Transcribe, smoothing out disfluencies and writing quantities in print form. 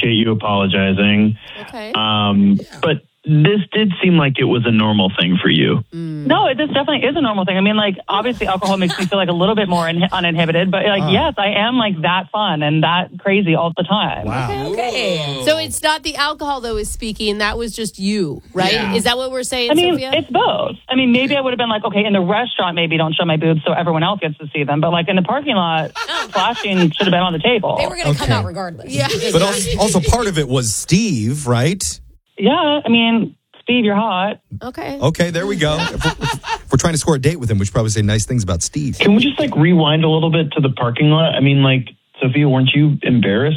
appreciate you apologizing. Okay. But this did seem like it was a normal thing for you. No, this definitely is a normal thing. I mean, like, obviously alcohol makes me feel like a little bit more uninhibited, but like, yes, I am like that fun and that crazy all the time. Wow. Okay. So it's not the alcohol that was speaking. That was just you, right? Yeah. Is that what we're saying, I mean, Sophia? it's both. I mean, maybe I would have been like, okay, in the restaurant, maybe don't show my boobs so everyone else gets to see them. But like in the parking lot, flashing should have been on the table. They were going to come out regardless. Yeah. But also part of it was Steve, right? Yeah, I mean, Steve, you're hot. Okay. Okay, there we go. If we're trying to score a date with him, we should probably say nice things about Steve. Can we just like rewind a little bit to the parking lot? I mean, like, Sophia, weren't you embarrassed